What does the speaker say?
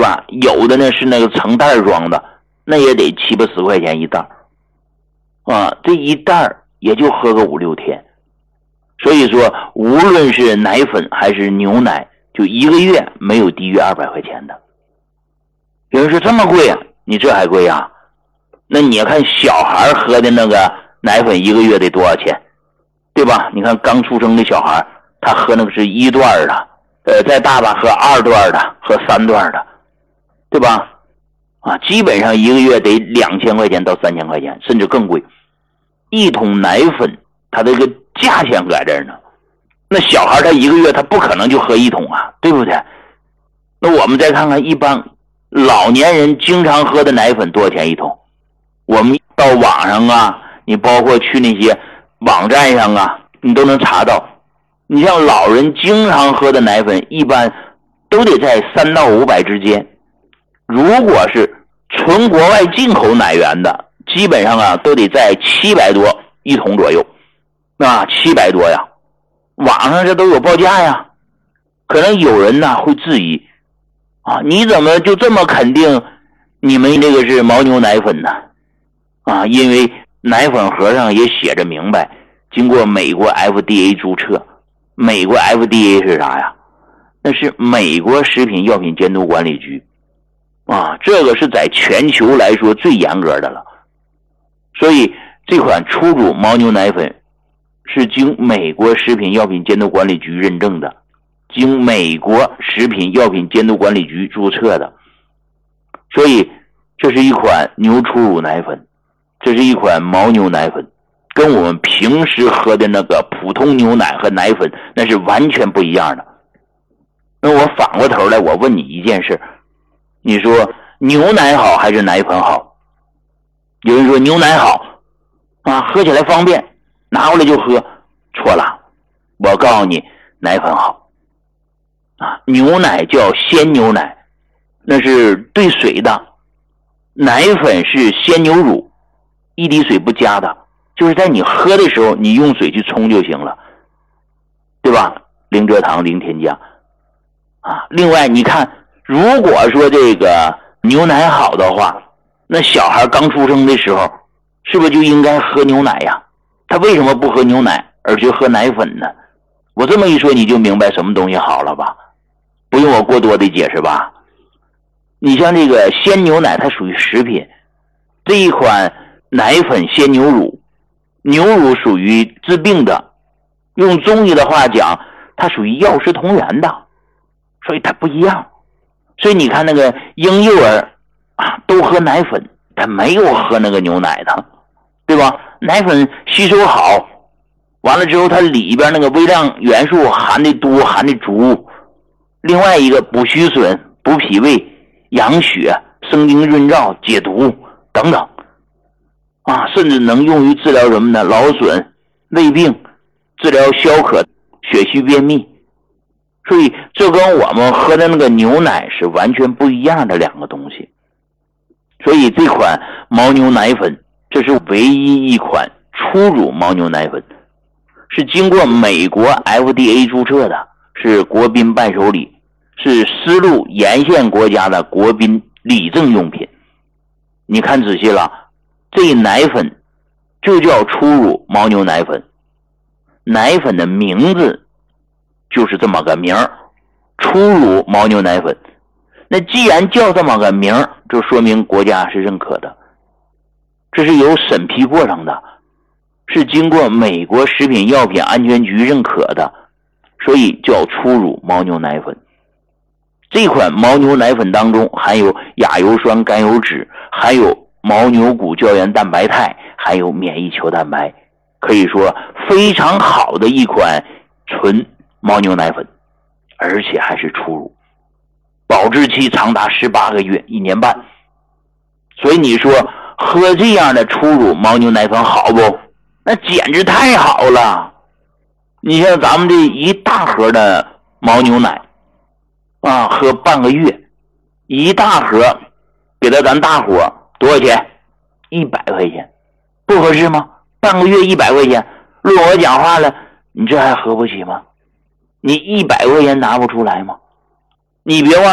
吧？有的呢是那个成袋装的，那也得7、8、10块钱一袋啊，这一袋也就喝个5、6天。所以说无论是奶粉还是牛奶，就1个月没有低于200块钱的。有人说这么贵啊，你这还贵啊？那你看小孩喝的那个奶粉1个月得多少钱，对吧？你看刚出生的小孩，他喝那个是1段的，再大吧喝2段的，喝3段的，对吧？啊，基本上1个月得2000块钱到3000块钱，甚至更贵。一桶奶粉它这个价钱在这儿呢，那小孩他1个月他不可能就喝1桶啊，对不对？那我们再看看一般老年人经常喝的奶粉多少钱一桶？我们到网上啊，你包括去那些网站上啊，你都能查到。你像老人经常喝的奶粉，一般都得在3到500之间。如果是纯国外进口奶源的，基本上啊都得在700多一桶左右。那700多呀，网上这都有报价呀。可能有人呢会质疑啊，你怎么就这么肯定你们这个是牦牛奶粉呢？啊，因为奶粉盒上也写着明白，经过美国 FDA 注册。美国 FDA 是啥呀？那是美国食品药品监督管理局啊，这个是在全球来说最严格的了。所以这款初乳牦牛奶粉是经美国食品药品监督管理局认证的，经美国食品药品监督管理局注册的。所以这是一款牛初乳奶粉，这是一款牦牛奶粉，跟我们平时喝的那个普通牛奶和奶粉那是完全不一样的。那我反过头来我问你一件事，你说牛奶好还是奶粉好？有人说牛奶好啊，喝起来方便，拿过来就喝。错了，我告诉你，奶粉好啊。牛奶叫鲜牛奶，那是兑水的，奶粉是鲜牛乳，一滴水不加的，就是在你喝的时候你用水去冲就行了，对吧？零蔗糖零添加啊。另外你看，如果说这个牛奶好的话，那小孩刚出生的时候是不是就应该喝牛奶呀？他为什么不喝牛奶而去喝奶粉呢？我这么一说你就明白什么东西好了吧？不用我过多的解释吧？你像这个鲜牛奶它属于食品，这一款奶粉鲜牛乳，牛乳属于治病的，用中医的话讲它属于药食同源的，所以它不一样。所以你看那个婴幼儿啊，都喝奶粉，他没有喝那个牛奶的，对吧？奶粉吸收好，完了之后它里边那个微量元素含的多，含的足。另外一个补虚损、补脾胃、养血、生津润燥、解毒等等啊，甚至能用于治疗什么呢？劳损、胃病，治疗消渴、血虚便秘。所以这跟我们喝的那个牛奶是完全不一样的两个东西。所以这款牦牛奶粉，这是唯一一款初乳牦牛奶粉，是经过美国 FDA 注册的，是国宾伴手礼，是丝路沿线国家的国宾礼赠用品。你看仔细了，这奶粉就叫初乳牦牛奶粉，奶粉的名字就是这么个名儿，初乳牦牛奶粉。那既然叫这么个名儿，就说明国家是认可的，这是有审批过程的，是经过美国食品药品安全局认可的，所以叫初乳牦牛奶粉。这款牦牛奶粉当中含有亚油酸甘油酯，含有牦牛骨胶原蛋白肽，还有免疫球蛋白，可以说非常好的一款纯牦牛奶粉，而且还是初乳，保质期长达18个月，1年半。所以你说喝这样的初乳牦牛奶粉好不？那简直太好了。你像咱们这一大盒的牦牛奶啊，喝半个月，一大盒给到咱大伙多少钱？100块钱，不合适吗？半个月100块钱，论我讲话了，你这还喝不起吗？你100块钱拿不出来吗？你别忘